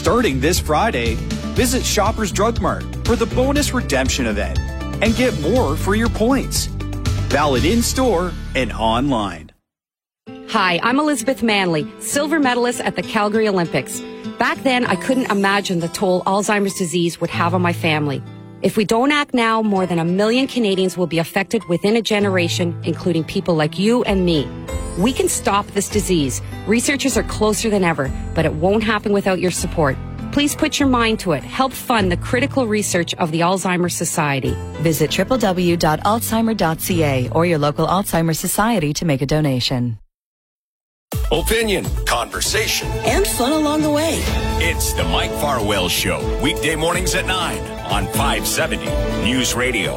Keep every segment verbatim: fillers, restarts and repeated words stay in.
Starting this Friday, visit Shoppers Drug Mart for the bonus redemption event and get more for your points. Valid in-store and online. Hi, I'm Elizabeth Manley, silver medalist at the Calgary Olympics. Back then, I couldn't imagine the toll Alzheimer's disease would have on my family. If we don't act now, more than a million Canadians will be affected within a generation, including people like you and me. We can stop this disease. Researchers are closer than ever, but it won't happen without your support. Please put your mind to it. Help fund the critical research of the Alzheimer's Society. Visit w w w dot alzheimer dot c a or your local Alzheimer's Society to make a donation. Opinion, conversation, and fun along the way. It's the Mike Farwell Show, weekday mornings at nine on five seventy News Radio.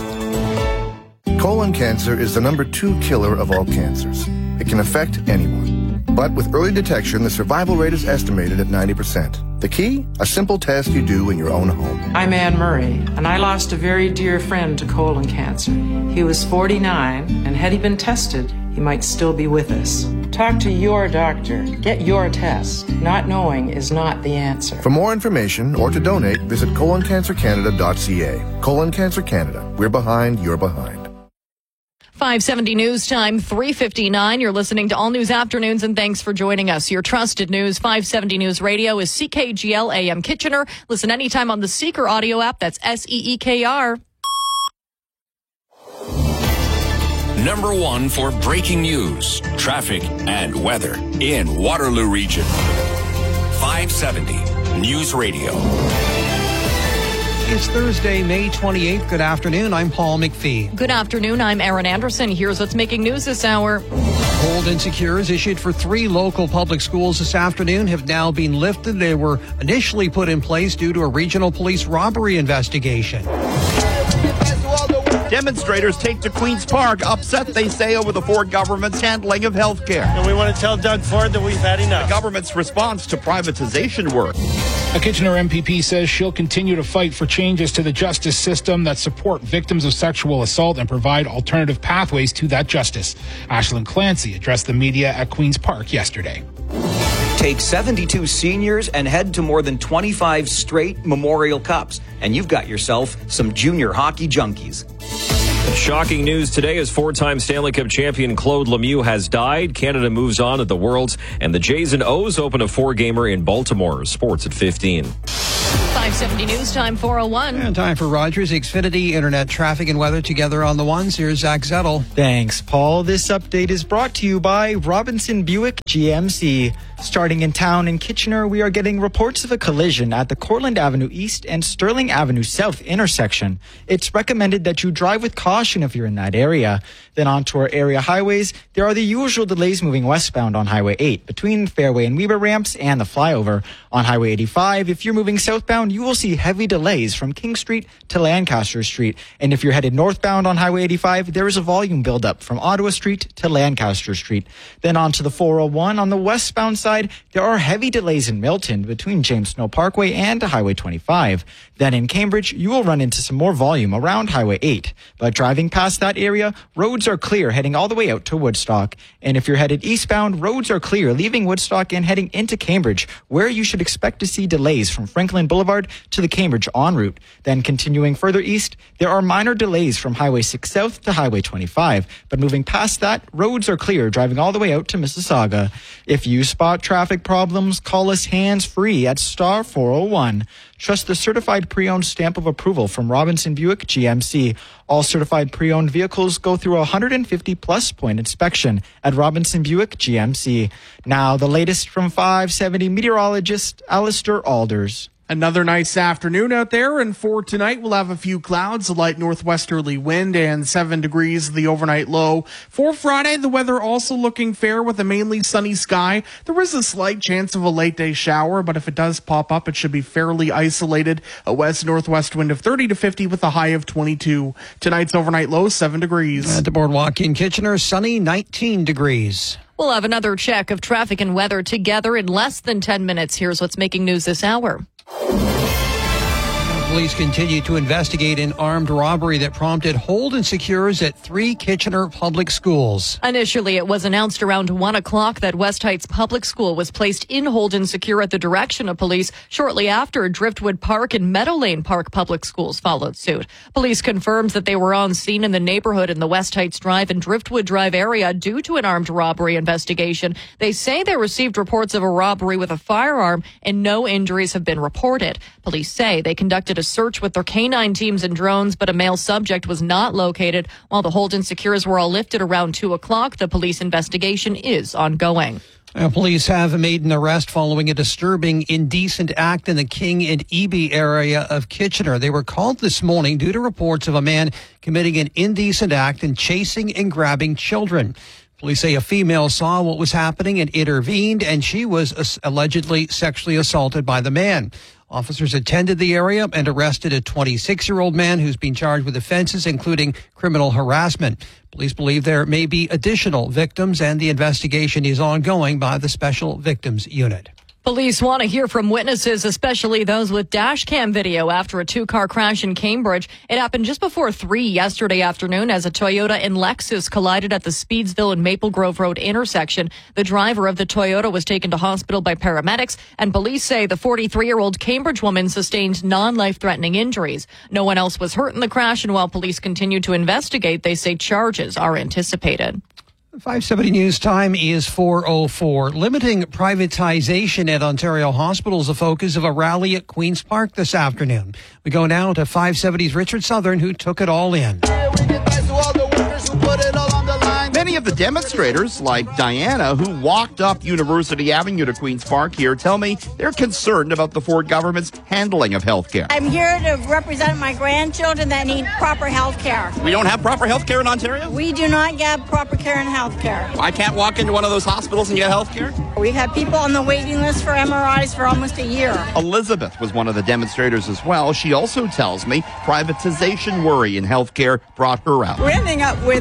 Colon cancer is the number two killer of all cancers. It can affect anyone. But with early detection, the survival rate is estimated at ninety percent. The key? A simple test you do in your own home. I'm Anne Murray, and I lost a very dear friend to colon cancer. He was forty-nine, and had he been tested, he might still be with us. Talk to your doctor. Get your test. Not knowing is not the answer. For more information or to donate, visit colon cancer canada dot c a. Colon Cancer Canada. We're behind, you're behind. five seventy News Time, three fifty-nine. You're listening to All News Afternoons, and thanks for joining us. Your trusted news, five seventy News Radio, is C K G L A M Kitchener. Listen anytime on the Seeker audio app. That's S E E K R. Number one for breaking news, traffic, and weather in Waterloo Region. five seventy News Radio. It's Thursday, May twenty-eighth. Good afternoon. I'm Paul McPhee. Good afternoon. I'm Aaron Anderson. Here's what's making news this hour. Hold and secures issued for three local public schools this afternoon have now been lifted. They were initially put in place due to a regional police robbery investigation. Demonstrators take to Queen's Park, upset, they say, over the Ford government's handling of health care. And we want to tell Doug Ford that we've had enough. The government's response to privatization work. A Kitchener M P P says she'll continue to fight for changes to the justice system that support victims of sexual assault and provide alternative pathways to that justice. Ashland Clancy addressed the media at Queen's Park yesterday. Take seventy-two seniors and head to more than twenty-five straight Memorial Cups, and you've got yourself some junior hockey junkies. Shocking news today as four-time Stanley Cup champion Claude Lemieux has died. Canada moves on at the Worlds, and the Jays and O's open a four-gamer in Baltimore. Sports at fifteen. five seventy News Time, four oh one. And time for Rogers Xfinity Internet traffic and weather together on the ones. Here's Zach Zettel. Thanks, Paul. This update is brought to you by Robinson Buick G M C. Starting in town in Kitchener, we are getting reports of a collision at the Cortland Avenue East and Sterling Avenue South intersection. It's recommended that you drive with caution if you're in that area. Then onto our area highways, there are the usual delays moving westbound on Highway eight between Fairway and Weber ramps and the flyover. On Highway eighty-five, if you're moving southbound, you will see heavy delays from King Street to Lancaster Street. And if you're headed northbound on Highway eighty-five, there is a volume buildup from Ottawa Street to Lancaster Street. Then onto the four oh one on the westbound side, there are heavy delays in Milton between James Snow Parkway and Highway twenty-five. Then in Cambridge, you will run into some more volume around Highway eight. But driving past that area, roads are clear heading all the way out to Woodstock. And if you're headed eastbound, roads are clear leaving Woodstock and heading into Cambridge, where you should expect to see delays from Franklin Boulevard to the Cambridge en route. Then continuing further east, there are minor delays from Highway six South to Highway twenty-five. But moving past that, roads are clear driving all the way out to Mississauga. If you spot traffic problems, call us hands-free at star four oh one. Trust the certified pre-owned stamp of approval from Robinson Buick G M C. All certified pre-owned vehicles go through a one hundred fifty plus point inspection at Robinson Buick G M C. Now the latest from five seventy meteorologist Alistair Alders. Another nice afternoon out there, and for tonight we'll have a few clouds, a light northwesterly wind, and seven degrees the overnight low. For Friday, the weather also looking fair with a mainly sunny sky. There is a slight chance of a late day shower, but if it does pop up, it should be fairly isolated. A west-northwest wind of thirty to fifty with a high of twenty-two. Tonight's overnight low, seven degrees. At the Boardwalk in Kitchener, sunny, nineteen degrees. We'll have another check of traffic and weather together in less than ten minutes. Here's what's making news this hour. Police continue to investigate an armed robbery that prompted hold and secures at three Kitchener public schools. Initially, it was announced around one o'clock that West Heights Public School was placed in hold and secure at the direction of police. Shortly after, Driftwood Park and Meadow Lane Park public schools followed suit. Police confirmed that they were on scene in the neighborhood in the West Heights Drive and Driftwood Drive area due to an armed robbery investigation. They say they received reports of a robbery with a firearm and no injuries have been reported. Police say they conducted a search with their canine teams and drones, but a male subject was not located. While the hold and secures were all lifted around two o'clock, the police investigation is ongoing. Uh, police have made an arrest following a disturbing, indecent act in the King and Eby area of Kitchener. They were called this morning due to reports of a man committing an indecent act and chasing and grabbing children. Police say a female saw what was happening and intervened, and she was allegedly sexually assaulted by the man. Officers attended the area and arrested a twenty-six-year-old man who's been charged with offenses, including criminal harassment. Police believe there may be additional victims, and the investigation is ongoing by the Special Victims Unit. Police want to hear from witnesses, especially those with dash cam video after a two-car crash in Cambridge. It happened just before three yesterday afternoon as a Toyota and Lexus collided at the Speedsville and Maple Grove Road intersection. The driver of the Toyota was taken to hospital by paramedics, and police say the forty-three-year-old Cambridge woman sustained non-life-threatening injuries. No one else was hurt in the crash, and while police continue to investigate, they say charges are anticipated. five seventy News time is four oh four. Limiting privatization at Ontario hospitals, the focus of a rally at Queen's Park this afternoon. We go now to five seventy's Richard Southern, who took it all in. Many of the demonstrators, like Diana, who walked up University Avenue to Queen's Park here, tell me they're concerned about the Ford government's handling of health care. I'm here to represent my grandchildren that need proper health care. We don't have proper health care in Ontario? We do not get proper care and health care. I can't walk into one of those hospitals and get health care? We've had people on the waiting list for M R Is for almost a year. Elizabeth was one of the demonstrators as well. She also tells me privatization worry in health care brought her out. We're ending up with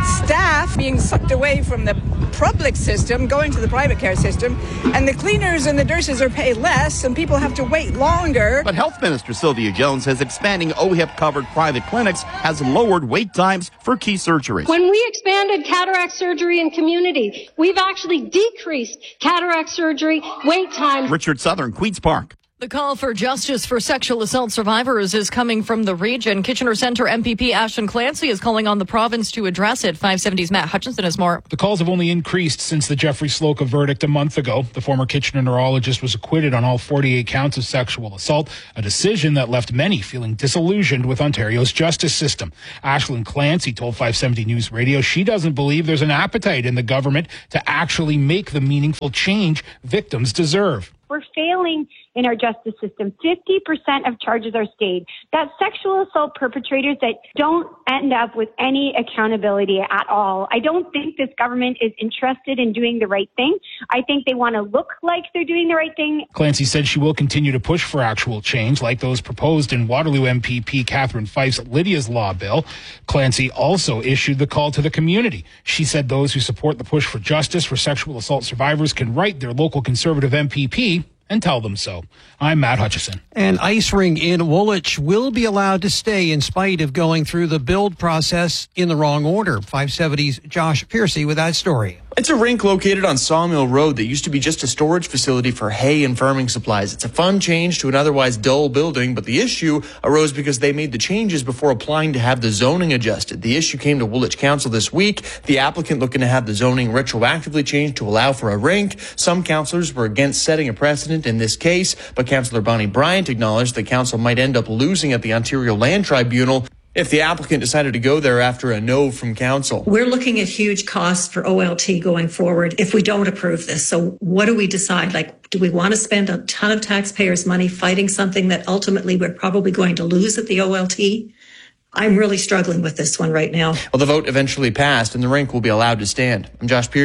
staff being sucked away from the public system, going to the private care system, and the cleaners and the nurses are paid less, and people have to wait longer. But Health Minister Sylvia Jones says expanding O H I P-covered private clinics has lowered wait times for key surgeries. When we expanded cataract surgery in community, we've actually decreased cataract surgery wait times. Richard Southern, Queen's Park. The call for justice for sexual assault survivors is coming from the region. Kitchener Centre M P P Ashton Clancy is calling on the province to address it. five seventy's Matt Hutchinson has more. The calls have only increased since the Jeffrey Slocum verdict a month ago. The former Kitchener neurologist was acquitted on all forty-eight counts of sexual assault, a decision that left many feeling disillusioned with Ontario's justice system. Ashton Clancy told five seventy News Radio she doesn't believe there's an appetite in the government to actually make the meaningful change victims deserve. We're failing in our justice system. fifty percent of charges are stayed. That's sexual assault perpetrators that don't end up with any accountability at all. I don't think this government is interested in doing the right thing. I think they want to look like they're doing the right thing. Clancy said she will continue to push for actual change, like those proposed in Waterloo M P P Catherine Fife's Lydia's Law bill. Clancy also issued the call to the community. She said those who support the push for justice for sexual assault survivors can write their local Conservative M P P and tell them so. I'm Matt Hutchison. An ice rink in Woolwich will be allowed to stay in spite of going through the build process in the wrong order. five seventy's Josh Piercy with that story. It's a rink located on Sawmill Road that used to be just a storage facility for hay and farming supplies. It's a fun change to an otherwise dull building, but the issue arose because they made the changes before applying to have the zoning adjusted. The issue came to Woolwich Council this week. The applicant looking to have the zoning retroactively changed to allow for a rink. Some councillors were against setting a precedent in this case, but Councillor Bonnie Bryant acknowledged the council might end up losing at the Ontario Land Tribunal if the applicant decided to go there after a no from council. We're looking at huge costs for O L T going forward if we don't approve this. So what do we decide? Like, do we want to spend a ton of taxpayers' money fighting something that ultimately we're probably going to lose at the O L T? I'm really struggling with this one right now. Well, the vote eventually passed and the rink will be allowed to stand. I'm Josh Piercy.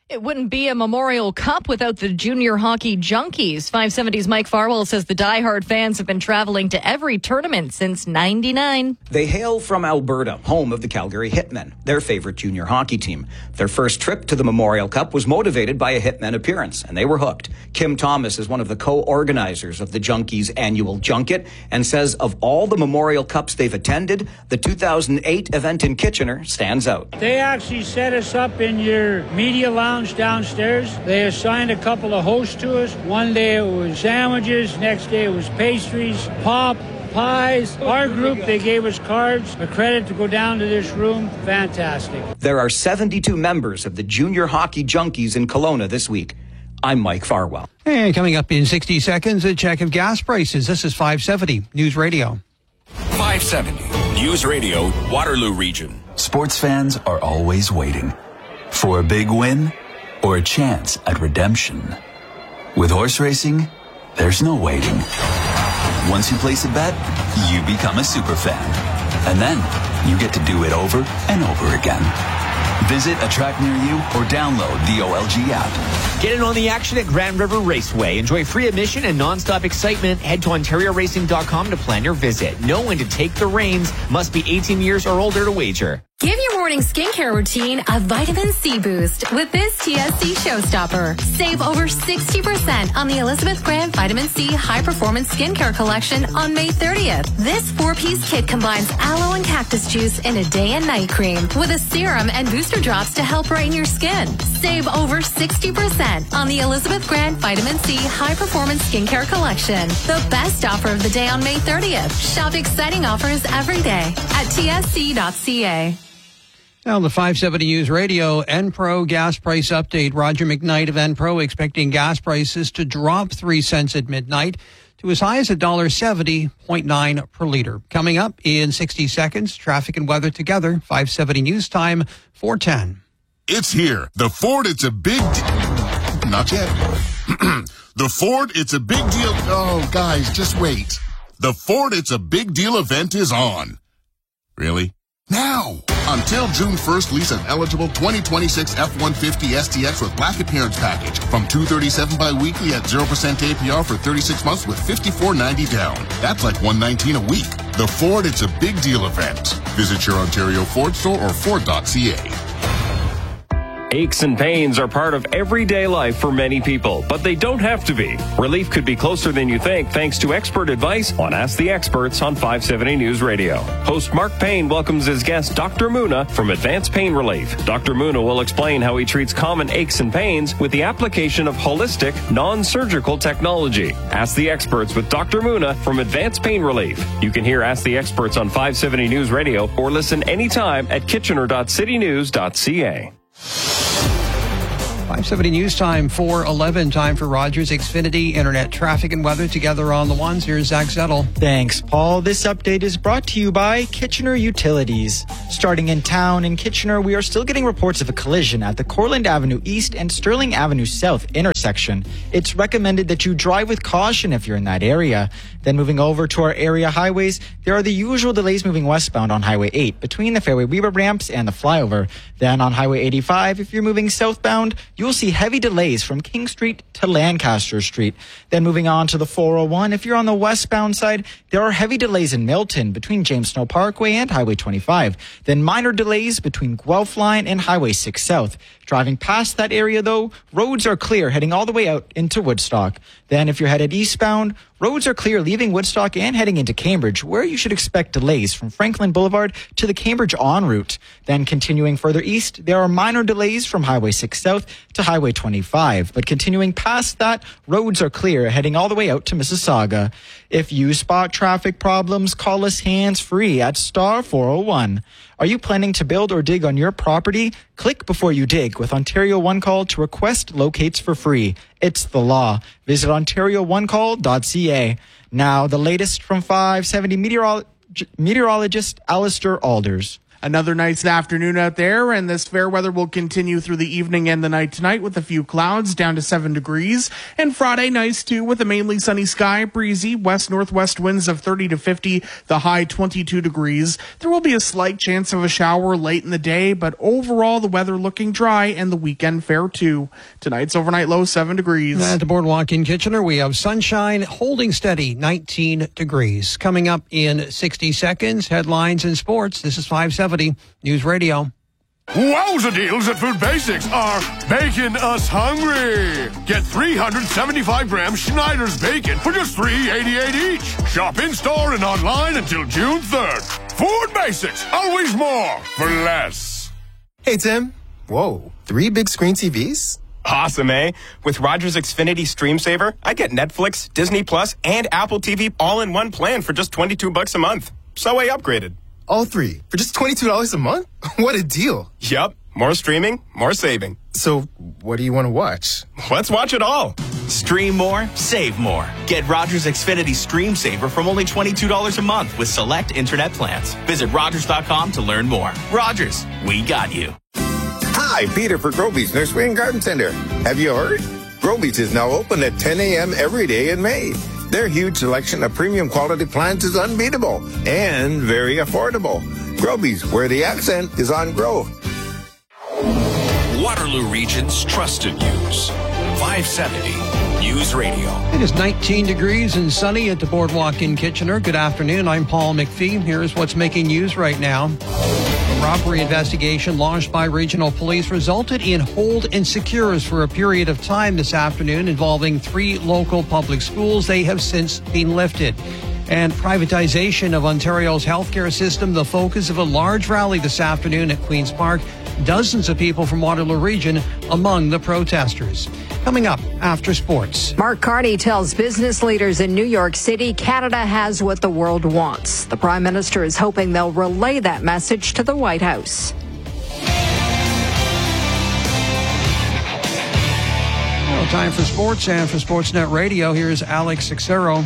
It wouldn't be a Memorial Cup without the Junior Hockey Junkies. five seventy's Mike Farwell says the diehard fans have been traveling to every tournament since ninety-nine. They hail from Alberta, home of the Calgary Hitmen, their favorite junior hockey team. Their first trip to the Memorial Cup was motivated by a Hitmen appearance, and they were hooked. Kim Thomas is one of the co-organizers of the Junkies annual junket and says of all the Memorial Cups they've attended, the two thousand eight event in Kitchener stands out. They actually set us up in your media lounge downstairs. They assigned a couple of hosts to us. One day it was sandwiches, next day it was pastries, pop, pies. Our group, they gave us cards, a credit to go down to this room. Fantastic. There are seventy-two members of the Junior Hockey Junkies in Kelowna this week. I'm Mike Farwell. And coming up in sixty seconds, a check of gas prices. This is five seventy News Radio. five seventy News Radio, Waterloo Region. Sports fans are always waiting for a big win or a chance at redemption. With horse racing, there's no waiting. Once you place a bet, you become a super fan. And then you get to do it over and over again. Visit a track near you or download the O L G app. Get in on the action at Grand River Raceway. Enjoy free admission and nonstop excitement. Head to ontario racing dot com to plan your visit. Know when to take the reins. Must be eighteen years or older to wager. Give your morning skincare routine a vitamin C boost with this T S C Showstopper. Save over sixty percent on the Elizabeth Grant Vitamin C High Performance Skincare Collection on May thirtieth. This four-piece kit combines aloe and cactus juice in a day and night cream with a serum and booster drops to help brighten your skin. Save over sixty percent on the Elizabeth Grant Vitamin C High Performance Skincare Collection. The best offer of the day on May thirtieth. Shop exciting offers every day at T S C dot C A. Now, the five seventy News Radio Enpro gas price update. Roger McKnight of Enpro expecting gas prices to drop three cents at midnight to as high as one dollar seventy point nine per liter. Coming up in sixty seconds, traffic and weather together. five seventy News Time, four ten. It's here. The Ford, it's a big... De- Not yet. The Ford, it's a big deal... Oh, guys, just wait. The Ford, it's a big deal event is on. Really? Now! Until June first, lease an eligible twenty twenty-six F one fifty S T X with black appearance package from two hundred thirty-seven dollars bi-weekly at zero percent A P R for thirty-six months with fifty-four ninety down. That's like one hundred nineteen dollars a week. The Ford, it's a big deal event. Visit your Ontario Ford store or Ford dot C A. Aches and pains are part of everyday life for many people, but they don't have to be. Relief could be closer than you think thanks to expert advice on Ask the Experts on five seventy News Radio. Host Mark Payne welcomes his guest Doctor Muna from Advanced Pain Relief. Doctor Muna will explain how he treats common aches and pains with the application of holistic, non-surgical technology. Ask the Experts with Doctor Muna from Advanced Pain Relief. You can hear Ask the Experts on five seventy News Radio or listen anytime at kitchener dot city news dot c a. five seventy News Time, four eleven. Time for Rogers Xfinity Internet traffic and weather together on the ones. Here's Zach Zettel. Thanks, Paul. This update is brought to you by Kitchener Utilities. Starting in town in Kitchener, we are still getting reports of a collision at the Cortland Avenue East and Sterling Avenue South intersection. It's recommended that you drive with caution if you're in that area. Then moving over to our area highways, there are the usual delays moving westbound on Highway eight between the Fairway Weaver ramps and the flyover. Then on Highway eighty-five, if you're moving southbound, you'll see heavy delays from King Street to Lancaster Street. Then moving on to the four oh one, if you're on the westbound side, there are heavy delays in Milton between James Snow Parkway and Highway twenty-five. Then minor delays between Guelph Line and Highway six South. Driving past that area, though, roads are clear heading all the way out into Woodstock. Then if you're headed eastbound, roads are clear leaving Woodstock and heading into Cambridge, where you should expect delays from Franklin Boulevard to the Cambridge en route. Then continuing further east, there are minor delays from Highway six South to Highway twenty-five. But continuing past that, roads are clear heading all the way out to Mississauga. If you spot traffic problems, call us hands-free at star four oh one. Are you planning to build or dig on your property? Click before you dig with Ontario One Call to request locates for free. It's the law. Visit ontario one call dot c a. Now, the latest from five seventy meteorolo- meteorologist Alistair Alders. Another nice afternoon out there, and this fair weather will continue through the evening and the night tonight with a few clouds down to seven degrees. And Friday, nice too, with a mainly sunny sky, breezy west-northwest winds of thirty to fifty, the high twenty-two degrees. There will be a slight chance of a shower late in the day, but overall the weather looking dry and the weekend fair too. Tonight's overnight low seven degrees. At the Boardwalk in Kitchener, we have sunshine holding steady, nineteen degrees. Coming up in sixty seconds, headlines and sports. This is five seventy News Radio. Wowza deals at Food Basics are making us hungry. Get three hundred seventy-five gram Schneider's bacon for just three eighty-eight each. Shop in-store and online until June third. Food Basics, always more for less. Hey, Tim. Whoa, three big screen T Vs? Awesome, eh? With Rogers Xfinity Stream Saver, I get Netflix, Disney Plus, and Apple T V all in one plan for just twenty-two bucks a month. So I upgraded. All three for just twenty-two dollars a month? What a deal. Yup. More streaming, more saving. So what do you want to watch? Let's watch it all. Stream more, save more. Get Rogers Xfinity Stream Saver from only twenty-two dollars a month with select internet plans. Visit Rogers dot com to learn more. Rogers, we got you. Hi, Peter for Groby's Nursery and Garden Center. Have you heard? Groby's is now open at ten a.m. every day in May. Their huge selection of premium quality plants is unbeatable and very affordable. Groby's, where the accent is on growth. Waterloo Region's trusted news. five seventy News Radio. It is nineteen degrees and sunny at the Boardwalk in Kitchener. Good afternoon. I'm Paul McPhee. Here's what's making news right now. A robbery investigation launched by regional police resulted in hold and secures for a period of time this afternoon involving three local public schools. They have since been lifted. And privatization of Ontario's healthcare system, the focus of a large rally this afternoon at Queen's Park. Dozens of people from Waterloo Region among the protesters. Coming up after sports. Mark Carney tells business leaders in New York City Canada has what the world wants. The Prime Minister is hoping they'll relay that message to the White House. Well, time for sports, and for Sportsnet Radio, here's Alex Sixero.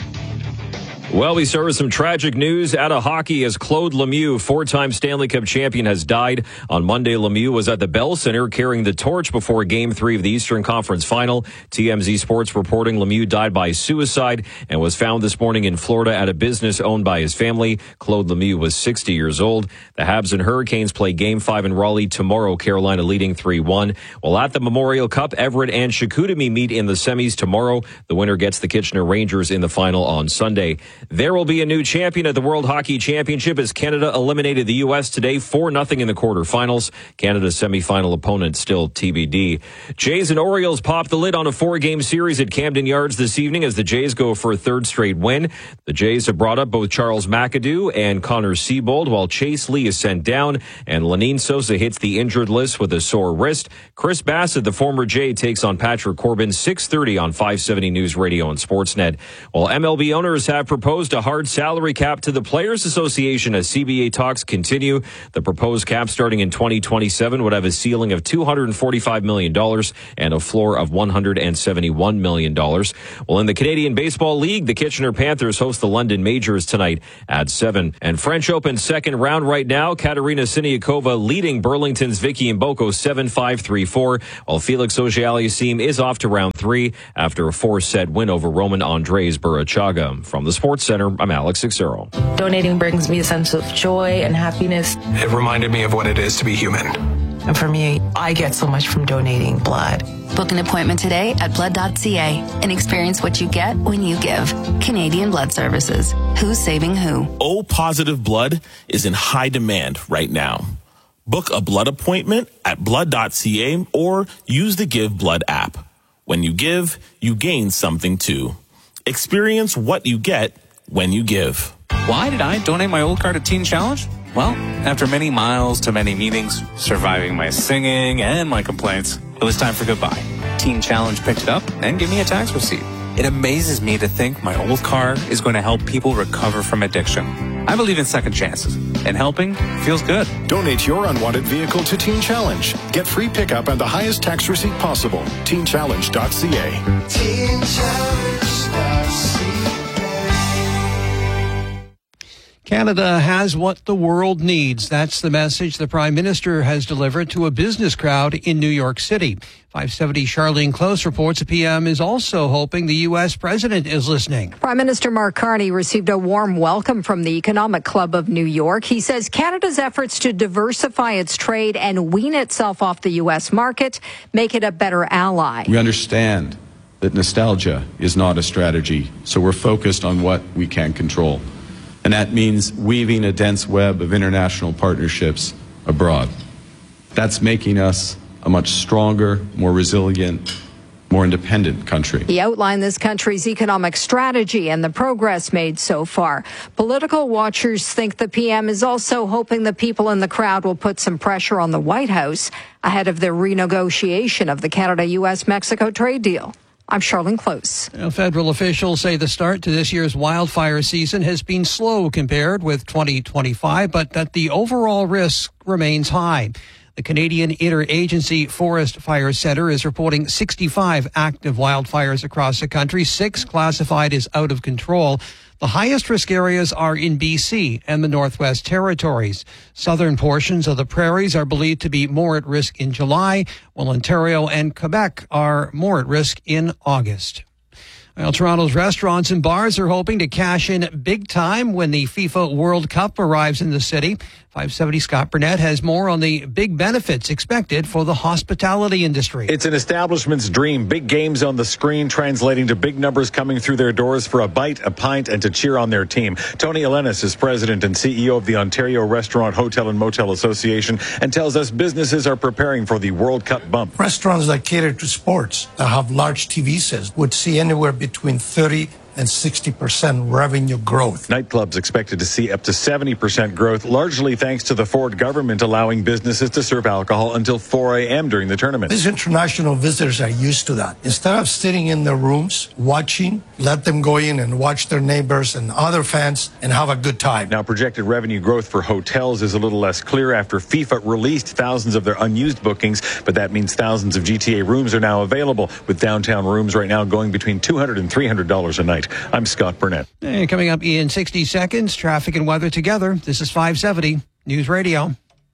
Well, we start with some tragic news out of hockey as Claude Lemieux, four-time Stanley Cup champion, has died. On Monday, Lemieux was at the Bell Center carrying the torch before Game three of the Eastern Conference Final. T M Z Sports reporting Lemieux died by suicide and was found this morning in Florida at a business owned by his family. Claude Lemieux was sixty years old. The Habs and Hurricanes play Game five in Raleigh tomorrow, Carolina leading three one. While at the Memorial Cup, Everett and Chicoutimi meet in the semis tomorrow. The winner gets the Kitchener Rangers in the final on Sunday. There will be a new champion at the World Hockey Championship as Canada eliminated the U S today four nothing in the quarterfinals. Canada's semifinal opponent still T B D. Jays and Orioles popped the lid on a four-game series at Camden Yards this evening as the Jays go for a third straight win. The Jays have brought up both Charles McAdoo and Connor Siebold, while Chase Lee is sent down and Lenine Sosa hits the injured list with a sore wrist. Chris Bassett, the former Jay, takes on Patrick Corbin, six thirty on five seventy News Radio and Sportsnet. While M L B owners have proposed a hard salary cap to the Players Association as C B A talks continue. The proposed cap starting in twenty twenty-seven would have a ceiling of two hundred forty-five million dollars and a floor of one hundred seventy-one million dollars. Well, in the Canadian Baseball League, the Kitchener Panthers host the London Majors tonight at seven. And French Open second round right now, Katerina Siniakova leading Burlington's Vicky Mboko seven five three four, while Felix Auger-Aliassime is off to round three after a four-set win over Roman Andres Burachaga. From the Sports Center, I'm Alex Sixero. Donating brings me a sense of joy and happiness. It reminded me of what it is to be human. And for me, I get so much from donating blood. Book an appointment today at blood dot c a and experience what you get when you give. Canadian Blood Services. Who's saving who? O-positive blood is in high demand right now. Book a blood appointment at blood dot c a or use the Give Blood app. When you give, you gain something too. Experience what you get when you give. Why did I donate my old car to Teen Challenge? Well, after many miles to many meetings, surviving my singing and my complaints, it was time for goodbye. Teen Challenge picked it up and gave me a tax receipt. It amazes me to think my old car is going to help people recover from addiction. I believe in second chances, and helping feels good. Donate your unwanted vehicle to Teen Challenge. Get free pickup and the highest tax receipt possible. teen challenge dot c a. teen challenge dot c a. Canada has what the world needs. That's the message the Prime Minister has delivered to a business crowd in New York City. five seventy Charlene Close reports the P M is also hoping the U S president is listening. Prime Minister Mark Carney received a warm welcome from the Economic Club of New York. He says Canada's efforts to diversify its trade and wean itself off the U S market make it a better ally. We understand that nostalgia is not a strategy, so we're focused on what we can control. And that means weaving a dense web of international partnerships abroad. That's making us a much stronger, more resilient, more independent country. He outlined this country's economic strategy and the progress made so far. Political watchers think the P M is also hoping the people in the crowd will put some pressure on the White House ahead of the renegotiation of the Canada-U S Mexico trade deal. I'm Charlene Close. Now, federal officials say the start to this year's wildfire season has been slow compared with twenty twenty-five, but that the overall risk remains high. The Canadian Interagency Forest Fire Center is reporting sixty-five active wildfires across the country, six classified as out of control. The highest risk areas are in B C and the Northwest Territories. Southern portions of the prairies are believed to be more at risk in July, while Ontario and Quebec are more at risk in August. Well, Toronto's restaurants and bars are hoping to cash in big time when the FIFA World Cup arrives in the city. five seventy Scott Burnett has more on the big benefits expected for the hospitality industry. It's an establishment's dream. Big games on the screen translating to big numbers coming through their doors for a bite, a pint, and to cheer on their team. Tony Elenis is president and C E O of the Ontario Restaurant, Hotel and Motel Association and tells us businesses are preparing for the World Cup bump. Restaurants that cater to sports, that have large T V sets, would see anywhere between thirty and sixty percent revenue growth. Nightclubs expected to see up to seventy percent growth, largely thanks to the Ford government allowing businesses to serve alcohol until four a.m. during the tournament. These international visitors are used to that. Instead of sitting in their rooms watching, let them go in and watch their neighbors and other fans and have a good time. Now, projected revenue growth for hotels is a little less clear after FIFA released thousands of their unused bookings, but that means thousands of G T A rooms are now available, with downtown rooms right now going between two hundred dollars and three hundred dollars a night. I'm Scott Burnett. Hey, coming up in sixty seconds, traffic and weather together. This is five seventy News Radio.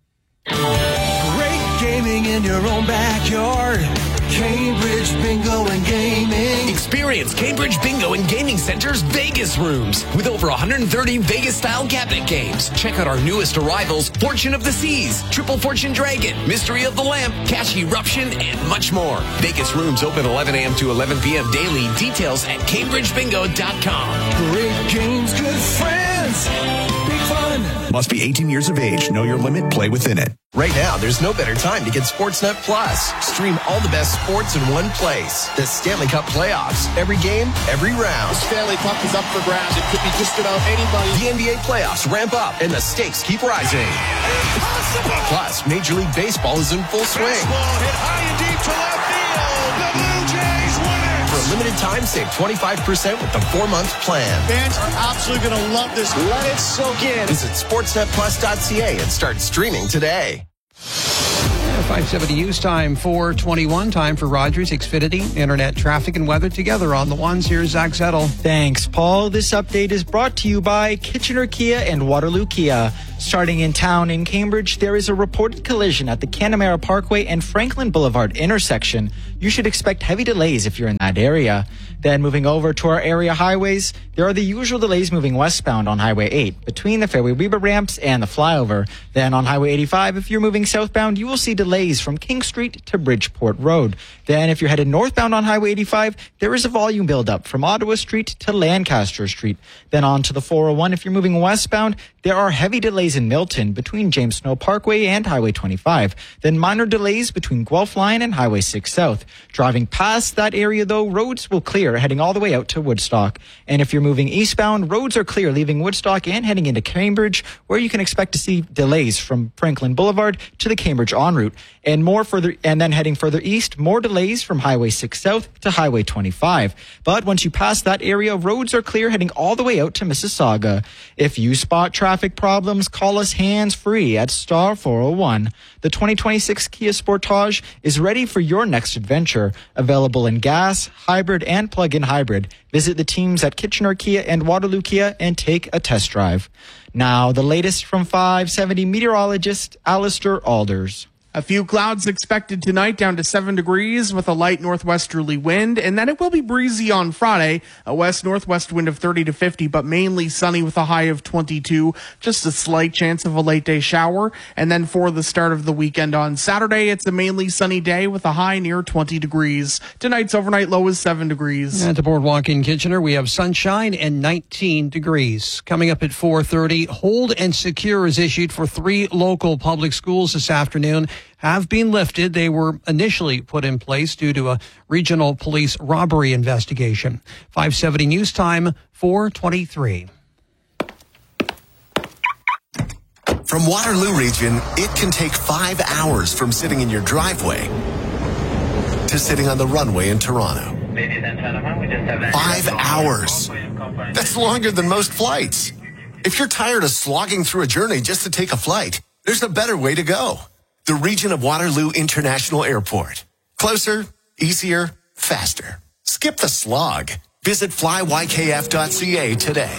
Great gaming in your own backyard. Cambridge Bingo and Gaming. Experience Cambridge Bingo and Gaming Center's Vegas rooms with over one hundred thirty Vegas-style cabinet games. Check out our newest arrivals, Fortune of the Seas, Triple Fortune Dragon, Mystery of the Lamp, Cash Eruption, and much more. Vegas rooms open eleven a.m. to eleven p.m. daily. Details at cambridge bingo dot com. Great games, good friends, big fun. Must be eighteen years of age. Know your limit. Play within it. Right now, there's no better time to get Sportsnet Plus. Stream all the best sports in one place. The Stanley Cup playoffs. Every game, every round. The Stanley Cup is up for grabs. It could be just about anybody. The N B A playoffs ramp up, and the stakes keep rising. Impossible! Plus, Major League Baseball is in full swing. Baseball hit high and deep to left field. The Blue Jays win it! For a limited time, save twenty-five percent with the four-month plan. Fans are absolutely going to love this. Let it soak in. Visit sportsnet plus dot c a and start streaming today. five seventy News Time, four twenty-one. Time for Rogers Xfinity Internet traffic and weather together on the ones. Here's Zach Zettel. Thanks, Paul. This update is brought to you by Kitchener Kia and Waterloo Kia. Starting in town in Cambridge, there is a reported collision at the Canamera Parkway and Franklin Boulevard intersection. You should expect heavy delays if you're in that area. Then moving over to our area highways, there are the usual delays moving westbound on Highway eight between the Fairway Weber ramps and the flyover. Then on Highway eighty-five, if you're moving southbound, you will see delays from King Street to Bridgeport Road. Then if you're headed northbound on Highway eighty-five, there is a volume buildup from Ottawa Street to Lancaster Street. Then on to the four oh one, if you're moving westbound, there are heavy delays in Milton between James Snow Parkway and Highway twenty-five. Then minor delays between Guelph Line and Highway six South. Driving past that area, though, roads will clear heading all the way out to Woodstock. And if you're moving eastbound, roads are clear leaving Woodstock and heading into Cambridge, where you can expect to see delays from Franklin Boulevard to the Cambridge en route. And more further, and then heading further east, more delays from Highway six South to Highway twenty-five. But once you pass that area, roads are clear heading all the way out to Mississauga. If you spot traffic problems, call us hands-free at star four oh one. The twenty twenty-six Kia Sportage is ready for your next adventure. Adventure, available in gas, hybrid, and plug-in hybrid. Visit the teams at Kitchener Kia and Waterloo Kia and take a test drive. Now, the latest from five seventy meteorologist Alistair Alders. A few clouds expected tonight, down to seven degrees with a light northwesterly wind, and then it will be breezy on Friday, a west-northwest wind of thirty to fifty, but mainly sunny with a high of twenty-two, just a slight chance of a late-day shower. And then for the start of the weekend on Saturday, it's a mainly sunny day with a high near twenty degrees. Tonight's overnight low is seven degrees. At the Boardwalk in Kitchener, we have sunshine and nineteen degrees. Coming up at four thirty, hold and secure is issued for three local public schools this afternoon. Have been lifted. They were initially put in place due to a regional police robbery investigation. five seventy News Time, four twenty-three. From Waterloo Region, it can take five hours from sitting in your driveway to sitting on the runway in Toronto. Five hours. That's longer than most flights. If you're tired of slogging through a journey just to take a flight, there's a better way to go. The region of Waterloo International Airport. Closer, easier, faster. Skip the slog. Visit fly y k f dot c a today.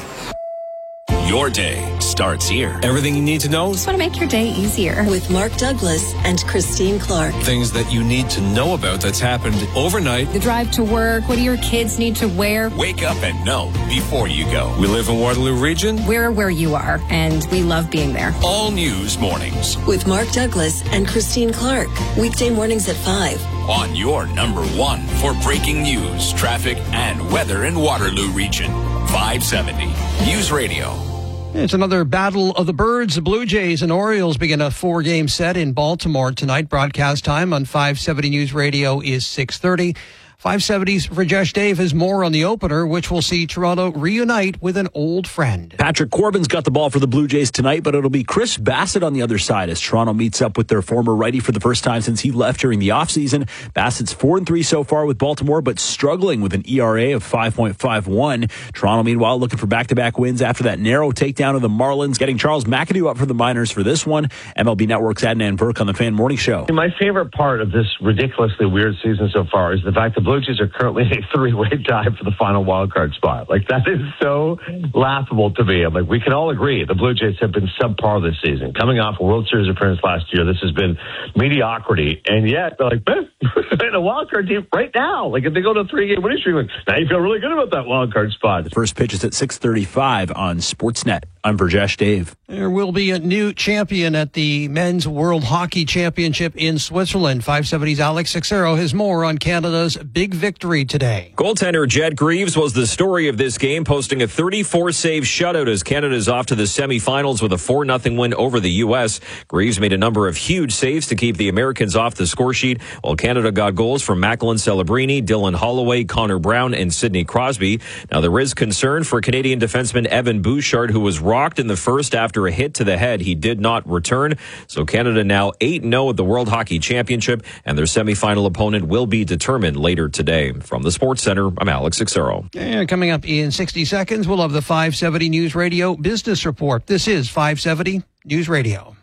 Your day starts here. Everything you need to know. Just want to make your day easier. With Mark Douglas and Christine Clark. Things that you need to know about that's happened overnight. The drive to work. What do your kids need to wear? Wake up and know before you go. We live in Waterloo Region. We're where you are, and we love being there. All News Mornings. With Mark Douglas and Christine Clark. Weekday mornings at five. On your number one for breaking news, traffic, and weather in Waterloo Region. five seventy News Radio. It's another battle of the birds. The Blue Jays and Orioles begin a four-game set in Baltimore tonight. Broadcast time on five seventy News Radio is six thirty. five seventy's Rajesh Dave has more on the opener, which will see Toronto reunite with an old friend. Patrick Corbin's got the ball for the Blue Jays tonight, but it'll be Chris Bassett on the other side as Toronto meets up with their former righty for the first time since he left during the offseason. Bassett's four and three so far with Baltimore, but struggling with an E R A of five point five one. Toronto, meanwhile, looking for back-to-back wins after that narrow takedown of the Marlins, getting Charles McAdoo up for the minors for this one. M L B Network's Adnan Burke on the Fan Morning Show. My favorite part of this ridiculously weird season so far is the fact the Blue Jays are currently in a three-way tie for the final wildcard spot. Like, that is so laughable to me. I'm like, we can all agree the Blue Jays have been subpar this season. Coming off a World Series appearance last year, this has been mediocrity. And yet, they're like, man, they're in a wildcard team right now. Like, if they go to a three-game winning streak, like, now you feel really good about that wildcard spot. The first pitch is at six thirty-five on Sportsnet. I'm Rajesh Dave. There will be a new champion at the Men's World Hockey Championship in Switzerland. five seventy's Alex Sixero has more on Canada's big victory today. Goaltender Jed Greaves was the story of this game, posting a thirty-four save shutout as Canada's off to the semifinals with a four nothing win over the U S. Greaves made a number of huge saves to keep the Americans off the score sheet, while Canada got goals from Macklin Celebrini, Dylan Holloway, Connor Brown, and Sidney Crosby. Now, there is concern for Canadian defenseman Evan Bouchard, who was rocked in the first after a hit to the head. He did not return. So Canada now eight and oh at the World Hockey Championship, and their semifinal opponent will be determined later today. From the Sports Center, I'm Alex Sixero. And coming up in sixty seconds, we'll have the five seventy News Radio Business Report. This is five seventy News Radio.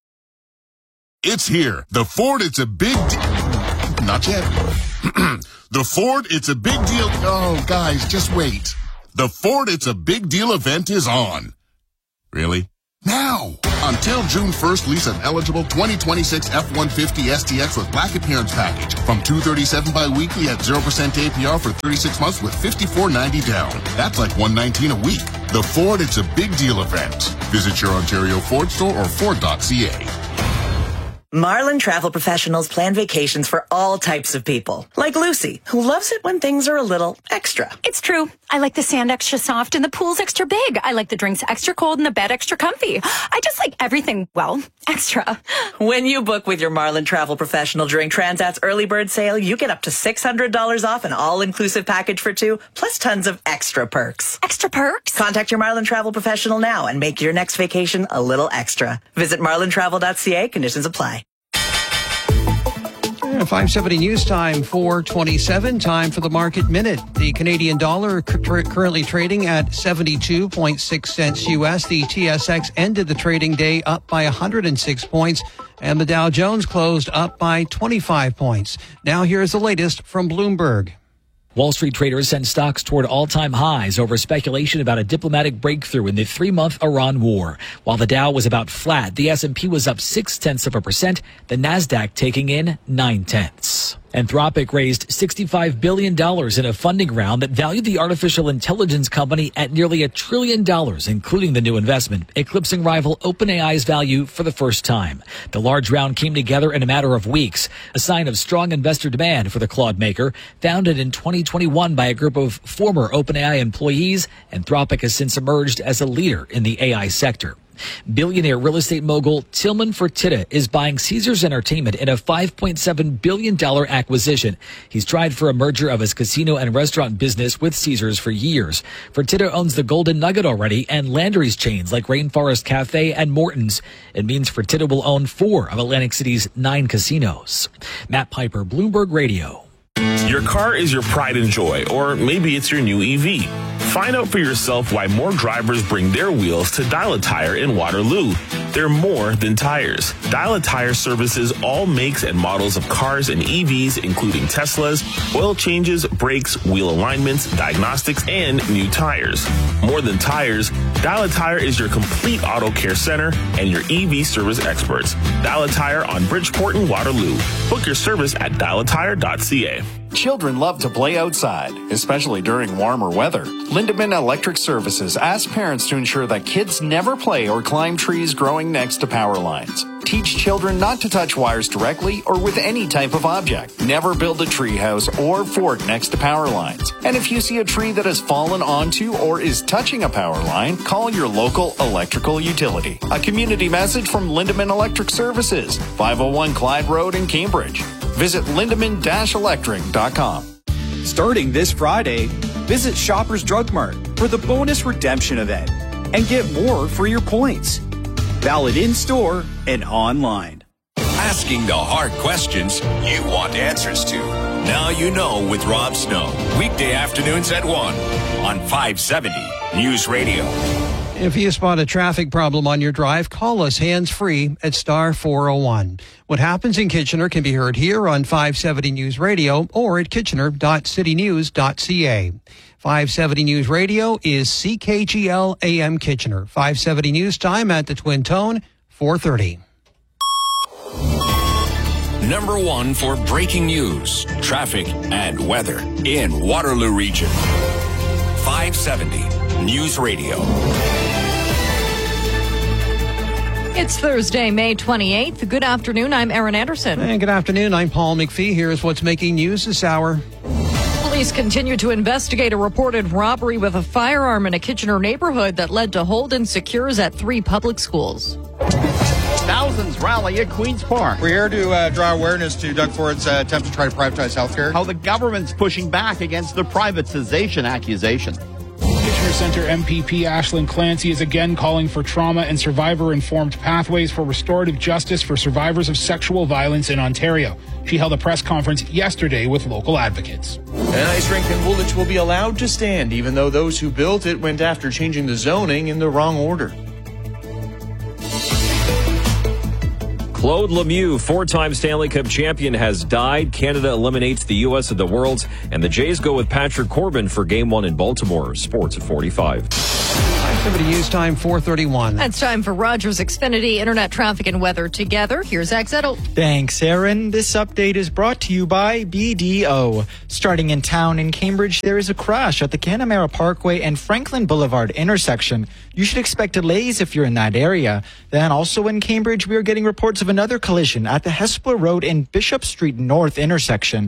It's here. The Ford, it's a big deal. Not yet. The Ford, it's a big deal. Oh, guys, just wait. The Ford, it's a big deal event is on. Really? Now! Until June first, lease an eligible twenty twenty-six F one fifty S T X with black appearance package from two thirty-seven bi-weekly at zero percent A P R for thirty-six months with fifty-four ninety down. That's like one nineteen a week. The Ford, it's a big deal event. Visit your Ontario Ford store or Ford dot C A. Marlin Travel Professionals plan vacations for all types of people. Like Lucy, who loves it when things are a little extra. It's true. I like the sand extra soft and the pool's extra big. I like the drinks extra cold and the bed extra comfy. I just like everything, well, extra. When you book with your Marlin Travel Professional during Transat's early bird sale, you get up to six hundred dollars off an all-inclusive package for two, plus tons of extra perks. Extra perks? Contact your Marlin Travel Professional now and make your next vacation a little extra. Visit marlin travel dot c a. Conditions apply. five seventy News Time, four twenty-seven. Time for the Market Minute. The Canadian dollar c- currently trading at seventy-two point six cents U S. The T S X ended the trading day up by one hundred six points, and the Dow Jones closed up by twenty-five points. Now here's the latest from Bloomberg. Wall Street traders sent stocks toward all-time highs over speculation about a diplomatic breakthrough in the three-month Iran war. While the Dow was about flat, the S and P was up six-tenths of a percent, the Nasdaq taking in nine-tenths. Anthropic raised sixty-five billion dollars in a funding round that valued the artificial intelligence company at nearly a trillion dollars, including the new investment, eclipsing rival OpenAI's value for the first time. The large round came together in a matter of weeks, a sign of strong investor demand for the Claude maker. Founded in twenty twenty-one by a group of former OpenAI employees, Anthropic has since emerged as a leader in the A I sector. Billionaire real estate mogul Tilman Fertitta is buying Caesars Entertainment in a five point seven billion dollars acquisition. He's tried for a merger of his casino and restaurant business with Caesars for years. Fertitta owns the Golden Nugget already and Landry's chains like Rainforest Cafe and Morton's. It means Fertitta will own four of Atlantic City's nine casinos. Matt Piper, Bloomberg Radio. Your car is your pride and joy, or maybe it's your new E V. Find out for yourself why more drivers bring their wheels to Dial a Tire in Waterloo. They're more than tires. Dial a Tire services all makes and models of cars and E Vs, including Teslas, oil changes, brakes, wheel alignments, diagnostics, and new tires. More than tires, Dial a Tire is your complete auto care center and your E V service experts. Dial a Tire on Bridgeport and Waterloo. Book your service at dial a tire dot c a. Children love to play outside, especially during warmer weather. Lindemann Electric Services asks parents to ensure that kids never play or climb trees growing next to power lines. Teach children not to touch wires directly or with any type of object. Never build a tree house or fort next to power lines. And if you see a tree that has fallen onto or is touching a power line, call your local electrical utility. A community message from Lindemann Electric Services, five oh one Clyde Road in Cambridge. Visit lindemann dash electric dot com. Starting this Friday, visit Shoppers Drug Mart for the bonus redemption event and get more for your points. Valid in-store and online. Asking the hard questions you want answers to. Now you know with Rob Snow. Weekday afternoons at one on five seventy News Radio. If you spot a traffic problem on your drive, call us hands-free at star four oh one. What happens in Kitchener can be heard here on five seventy News Radio or at kitchener dot city news dot c a. five seventy News Radio is C K G L A M Kitchener. five seventy News Time at the Twin Tone, four thirty. Number one for breaking news, traffic, and weather in Waterloo Region. five seventy News Radio. It's Thursday, May twenty-eighth. Good afternoon. I'm Erin Anderson. And good afternoon. I'm Paul McPhee. Here's what's making news this hour. Police continue to investigate a reported robbery with a firearm in a Kitchener neighborhood that led to hold-and secures at three public schools. Thousands rally at Queen's Park. We're here to uh, draw awareness to Doug Ford's uh, attempt to try to privatize healthcare. How the government's pushing back against the privatization accusation. Kitchener Centre M P P Ashlyn Clancy is again calling for trauma and survivor-informed pathways for restorative justice for survivors of sexual violence in Ontario. She held a press conference yesterday with local advocates. An ice rink in Woolwich will be allowed to stand, even though those who built it went after changing the zoning in the wrong order. Claude Lemieux, four-time Stanley Cup champion, has died. Canada eliminates the U S at the Worlds, and the Jays go with Patrick Corbin for Game one in Baltimore. Sports at forty-five. five seventy News Time, four thirty-one. It's time for Rogers Xfinity Internet Traffic and Weather together. Here's Zach Zettel. Thanks, Aaron. This update is brought to you by B D O. Starting in town in Cambridge, there is a crash at the Canamera Parkway and Franklin Boulevard intersection. You should expect delays if you're in that area. Then also in Cambridge, we are getting reports of another collision at the Hespeler Road and Bishop Street North intersection.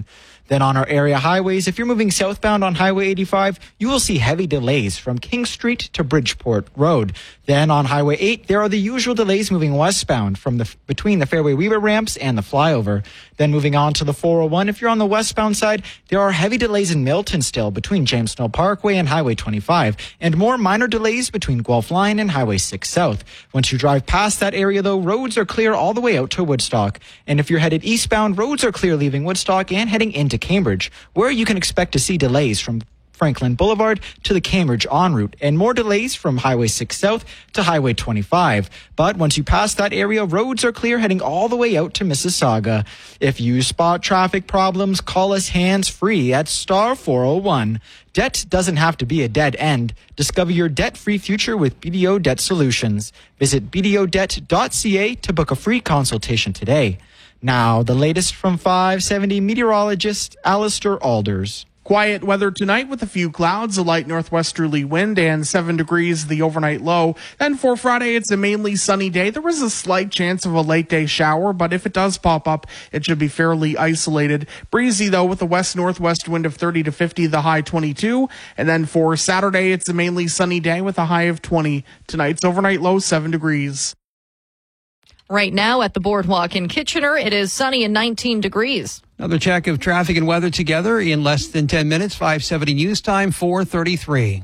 Then on our area highways, if you're moving southbound on Highway eighty-five, you will see heavy delays from King Street to Bridgeport Road. Then on Highway eight, there are the usual delays moving westbound from the between the Fairway Weaver ramps and the flyover. Then moving on to the four oh one, if you're on the westbound side, there are heavy delays in Milton still between James Snow Parkway and Highway twenty-five, and more minor delays between Guelph Line and Highway six South. Once you drive past that area, though, roads are clear all the way out to Woodstock. And if you're headed eastbound, roads are clear leaving Woodstock and heading into Cambridge, where you can expect to see delays from Franklin Boulevard to the Cambridge en route, and more delays from Highway six South to Highway twenty-five. But once you pass that area, roads are clear heading all the way out to Mississauga. If you spot traffic problems, call us hands-free at star four oh one. Debt doesn't have to be a dead end. Discover your debt-free future with B D O Debt Solutions. Visit b d o debt dot c a to book a free consultation today. Now, the latest from five seventy meteorologist Alistair Alders. Quiet weather tonight with a few clouds, a light northwesterly wind, and seven degrees the overnight low. Then for Friday, it's a mainly sunny day. There is a slight chance of a late day shower, but if it does pop up, it should be fairly isolated. Breezy, though, with a west-northwest wind of thirty to fifty, the high twenty-two. And then for Saturday, it's a mainly sunny day with a high of twenty. Tonight's overnight low, seven degrees. Right now at the Boardwalk in Kitchener, it is sunny and nineteen degrees. Another check of traffic and weather together in less than ten minutes. five seventy News Time, four thirty-three.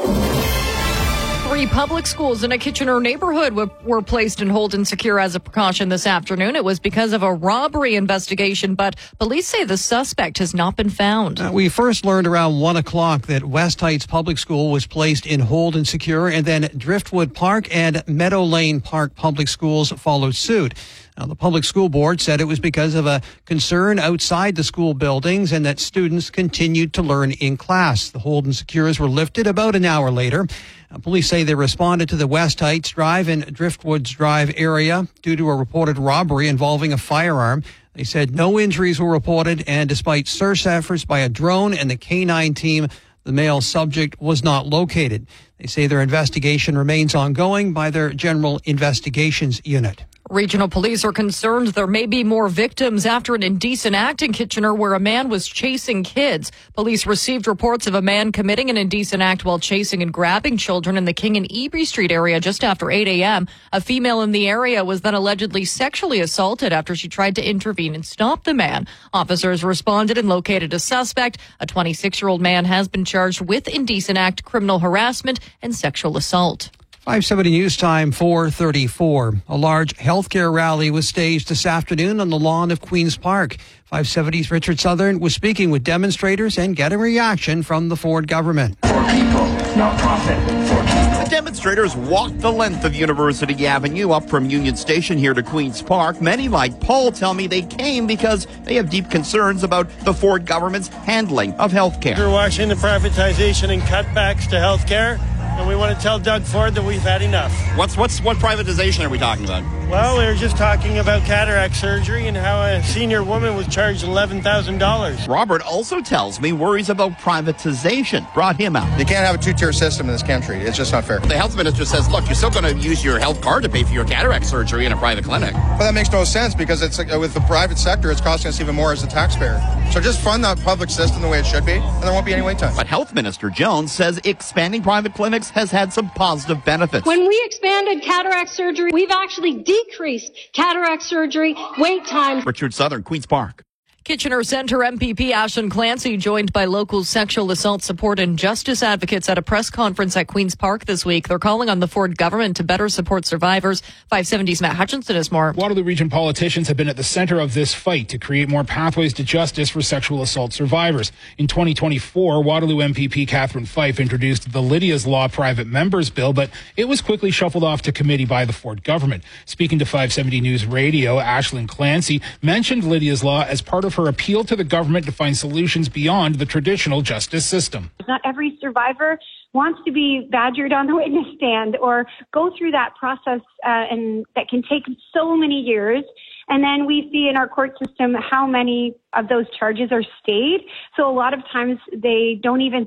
Three public schools in a Kitchener neighborhood were, were placed in hold and secure as a precaution this afternoon. It was because of a robbery investigation, but police say the suspect has not been found. Uh, we first learned around one o'clock that West Heights Public School was placed in hold and secure, and then Driftwood Park and Meadow Lane Park Public Schools followed suit. Now, the public school board said it was because of a concern outside the school buildings and that students continued to learn in class. The hold and secures were lifted about an hour later. Uh, police say they responded to the West Heights Drive and Driftwoods Drive area due to a reported robbery involving a firearm. They said no injuries were reported, and despite search efforts by a drone and the K nine team, the male subject was not located. They say their investigation remains ongoing by their General Investigations Unit. Regional police are concerned there may be more victims after an indecent act in Kitchener where a man was chasing kids. Police received reports of a man committing an indecent act while chasing and grabbing children in the King and Ebrey Street area just after eight a.m. A female in the area was then allegedly sexually assaulted after she tried to intervene and stop the man. Officers responded and located a suspect. A twenty-six-year-old man has been charged with indecent act, criminal harassment, and sexual assault. five seventy News Time, four thirty-four. A large healthcare rally was staged this afternoon on the lawn of Queen's Park. five seventy's Richard Southern was speaking with demonstrators and getting reaction from the Ford government. For people, not profit. For people. The demonstrators walked the length of University Avenue up from Union Station here to Queen's Park. Many, like Paul, tell me they came because they have deep concerns about the Ford government's handling of healthcare. We're watching the privatization and cutbacks to healthcare. And we want to tell Doug Ford that we've had enough. What's what's what privatization are we talking about? Well, we were just talking about cataract surgery and how a senior woman was charged eleven thousand dollars. Robert also tells me worries about privatization brought him out. You can't have a two-tier system in this country. It's just not fair. The health minister says, look, you're still going to use your health card to pay for your cataract surgery in a private clinic. But that makes no sense because it's uh, with the private sector, it's costing us even more as a taxpayer. So just fund that public system the way it should be, and there won't be any wait time. But Health Minister Jones says expanding private clinics has had some positive benefits. When we expanded cataract surgery, we've actually decreased cataract surgery wait times. Richard Southern, Queen's Park. Kitchener Centre M P P Aisling Clancy joined by local sexual assault support and justice advocates at a press conference at Queen's Park this week. They're calling on the Ford government to better support survivors. five seventy's Matt Hutchinson is more. Waterloo Region politicians have been at the center of this fight to create more pathways to justice for sexual assault survivors. In twenty twenty-four, Waterloo M P P Catherine Fife introduced the Lydia's Law Private Members Bill, but it was quickly shuffled off to committee by the Ford government. Speaking to five seventy News Radio, Aisling Clancy mentioned Lydia's Law as part of her appeal to the government to find solutions beyond the traditional justice system. Not every survivor wants to be badgered on the witness stand or go through that process, uh, and that can take so many years. And then we see in our court system how many of those charges are stayed. So a lot of times they don't even